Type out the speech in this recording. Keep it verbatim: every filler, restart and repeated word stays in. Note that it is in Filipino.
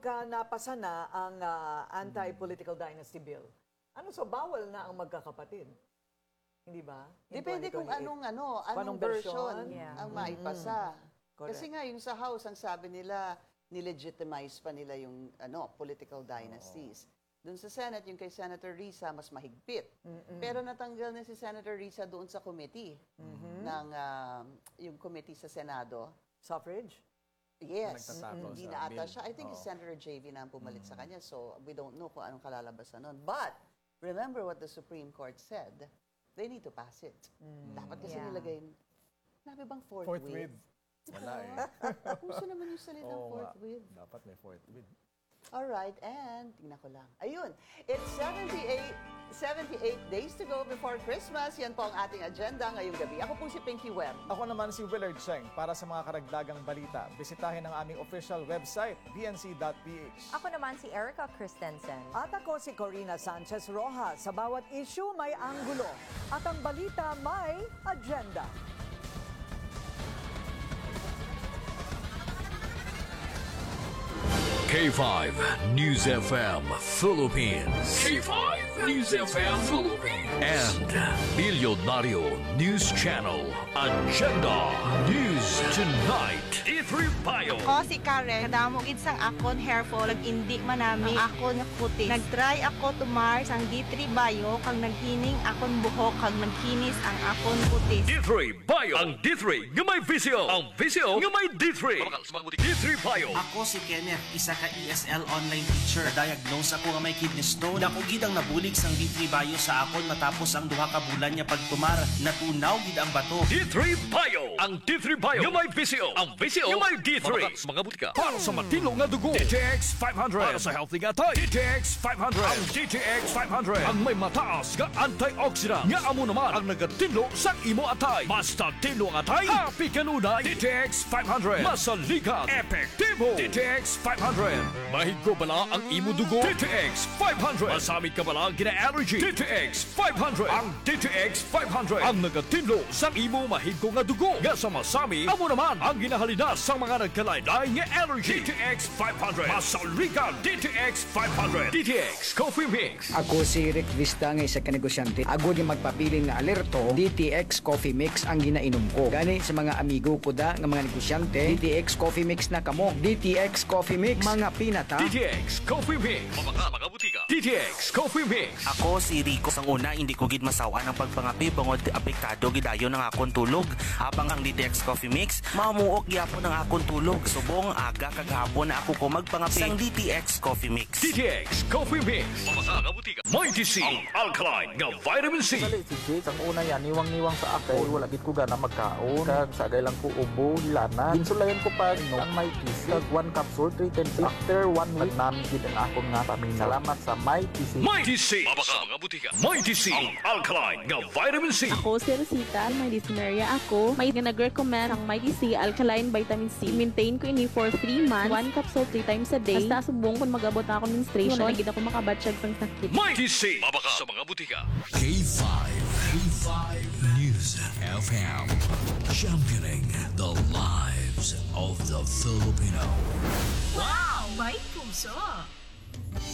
pagka napasa na ang ah, anti-political dynasty bill, ano so bawal na ang magkakapatid? Hindi ba? In Depende kung twenty twenty-eight. anong ano, anong Anong version, version? Yeah. ang maipasa. Correct. Kasi nga yung sa House, ang sabi nila, nilegitimize pa nila yung ano, political dynasties. Doon sa Senate, yung kay Senator Risa, mas mahigpit. Pero natanggal na si Senator Risa doon sa committee ng ah, yung committee sa Senado. Suffrage? Yes, Nagtatapos hindi sa na ata bill. siya. I think Oo. Senator J V na ang pumalit sa kanya. So, we don't know kung anong kalalabasan nun. But, remember what the Supreme Court said. They need to pass it. Dapat kasi Yeah. nilagay, nabi bang forthwith? Fourth with. Wala eh. Puso naman yung salitang Oo nga. forthwith. Dapat may fourth with. Alright, and tingnan ko lang. Ayun, it's seventy-eight, seventy-eight days to go before Christmas. Yan po ang ating agenda ngayong gabi. Ako po si Pinky Webb. Ako naman si Willard Cheng. Para sa mga karagdagang balita, bisitahin ang aming official website, b n c dot p h. Ako naman si Erica Christensen. At ako si Corina Sanchez Rojas. Sa bawat issue may anggulo. At ang balita may agenda. K five News F M Philippines. K five News F M Philippines. And Milyonaryo News Channel. Agenda News Tonight. D three Bio. Ako si Karen, kadamo gid sang akon hair fall, indi manami ang akon nga kutis. Nagtry ako tumar sang D three Bio kag naghining akon buhok kag nagkinis ang akon kutis. D three Bio. Ang D three nga may visyo. Ang visyo nga may D three. D three Bio. Ako si Kenneth, isa ka E S L online teacher. Diagnose ako nga may kidney stone. Dako gid ang nabulig sang D three Bio sa akon matapos ang duha ka bulan niya pagtumar. Natunaw gid ang bato. D three Bio. Ang D three Bio nga may visyo. Ang visyo nga may D three. Mga butika. Para sa matino nga dugo. D T X five hundred. Para sa healthy nga tay. D T X five hundred. Ang D T X five hundred. Ang may mataas nga antioxidant. Nga amo naman ang nagatinlo sa imo atay. Basta tinlo ang atay. Happy kanunay. D T X five hundred. Masaligan. Epektibo. D T X five hundred. Mahigko bala ang imo dugo. D T X five hundred. Masamit ka bala ang gina-allergy. D T X five hundred. Ang D T X five hundred. Ang nagatinlo sa imo mahigko nga dugo. Nga sa masami, amo naman ang ginahalina sa mga nagkalaylay nga allergy. D T X five hundred. Masaligan. D T X five hundred. D T X Coffee Mix. Ako si Rick Vista nga isa ka negosyante. Ako di magpapili nga alerto, D T X Coffee Mix ang ginainom ko. Gani sa mga amigo ko da nga mga negosyante, D T X Coffee Mix na kamo. D T X Coffee Mix, mga pinata. D T X Coffee Mix. Mga mga butika. D T X Coffee Mix. Ako si Rico. Sang una, hindi ko gid masawa ng pagpangapi bangod apektado gidayo ng akon tulog. Habang ang D T X Coffee Mix, mamuok gyapon ang akon tulog. Subong aga kag hapon na ako ko magpangapi sang D T X Coffee Mix. D T X Coffee Mix. Mga mga butika. Mighty C. Ang alkaline nga vitamin C. Dali si Jake, ang una yan, niwang-niwang sa ako. Wala gid ko gana magkaon. Kag sagay lang ko ubo, hilana. Ginsulayan ko pa no, ang may tisi. Kag one capsule, three times. After one week, namin gid ang akong nga pamina. Salamat sa may tisi. Mighty C. Mga mga butika. Mighty C. Ang alkaline nga vitamin C. Ako si Rosita, may dyspnea ako. May nag-recommend ang Mighty C Alkaline Vitamin C. Maintain ko ini for three months, one capsule three times a day. Basta subong kung mag-abot na ako menstruation, na hindi ako makabatsyag ng sakit. Mighty C. Mga sa mga butika. K five. K five News F M. Championing the lives of the Filipino. Wow! May puso!